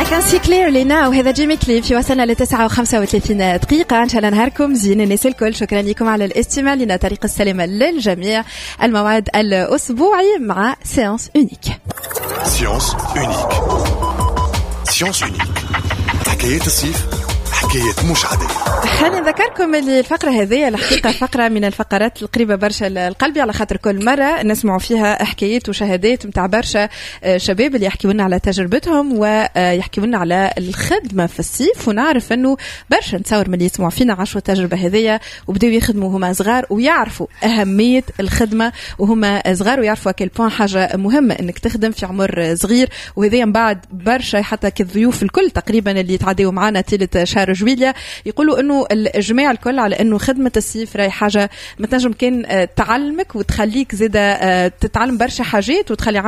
كان سي كليرلي ناو. هذا جيمي كليف في وصلنا ل9:35 دقيقة. إن شاء الله نهاركم زين الناس الكل. شكرا لكم على الاستماع لنا. طريق السلامة للجميع. الموعد الأسبوعي مع سيانس أونيك. سيانس أونيك. سيانس أونيك. حكايات الصيف، حكايات مش عادية. خلينا نذكركم اللي الفقرة هذه الحقيقة فقرة من الفقرات القريبة برشا للقلب، على خاطر كل مرة نسمعوا فيها حكايات وشهادات متاع برشا شباب اللي يحكيوا لنا على تجربتهم ويحكيوا لنا على الخدمة في الصيف. ونعرف انه برشا نتصور من اللي يسمعوا فينا عاشوا التجربة هذه وبداوا يخدموا هما صغار ويعرفوا أهمية الخدمة وهما صغار، ويعرفوا كل بوان حاجة مهمة انك تخدم في عمر صغير. وهذا من بعد برشا حتى كالضيوف الكل تقريبا اللي يتعدوا معنا تيلة شهر جويليا يقولوا انه الجماعة الكل على انه خدمة الصيف راهي حاجة ما تنجم كان تعلمك وتخليك زيادة تتعلم برشا حاجات وتخلي